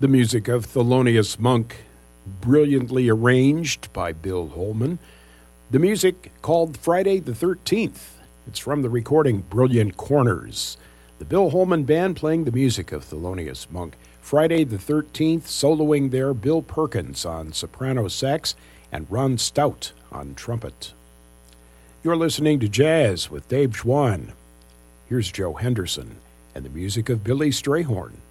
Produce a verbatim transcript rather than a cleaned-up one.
The music of Thelonious Monk, brilliantly arranged by Bill Holman. The music called Friday the thirteenth. It's from the recording Brilliant Corners. The Bill Holman Band playing the music of Thelonious Monk. Friday the thirteenth, soloing there, Bill Perkins on soprano sax and Ron Stout on trumpet. You're listening to Jazz with Dave Schwann. Here's Joe Henderson and the music of Billy Strayhorn.